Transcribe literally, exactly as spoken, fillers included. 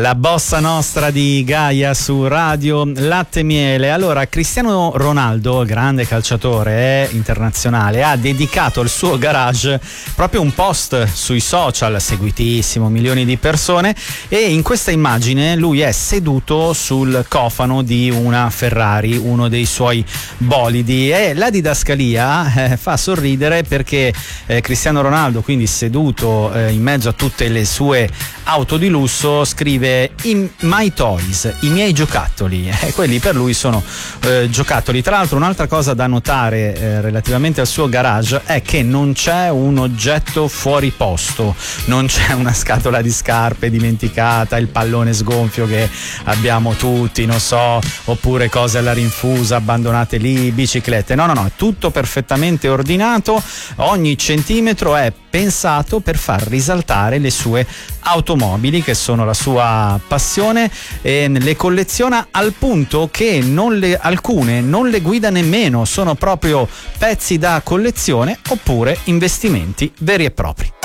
La bossa nostra di Gaia su Radio Latte e Miele. Allora, Cristiano Ronaldo, grande calciatore eh, internazionale, ha dedicato al suo garage proprio un post sui social, seguitissimo, milioni di persone, e in questa immagine lui è seduto sul cofano di una Ferrari, uno dei suoi bolidi, e la didascalia eh, fa sorridere perché eh, Cristiano Ronaldo, quindi seduto eh, in mezzo a tutte le sue auto di lusso, scrive i my toys, i miei giocattoli, e eh, quelli per lui sono eh, giocattoli. Tra l'altro, un'altra cosa da notare eh, relativamente al suo garage è che non c'è un oggetto fuori posto, non c'è una scatola di scarpe dimenticata, il pallone sgonfio che abbiamo tutti, non so, oppure cose alla rinfusa abbandonate lì, biciclette. No, no, no, è tutto perfettamente ordinato, ogni centimetro è pensato per far risaltare le sue automobili, che sono la sua passione, e le colleziona al punto che non le, alcune non le guida nemmeno, sono proprio pezzi da collezione oppure investimenti veri e propri.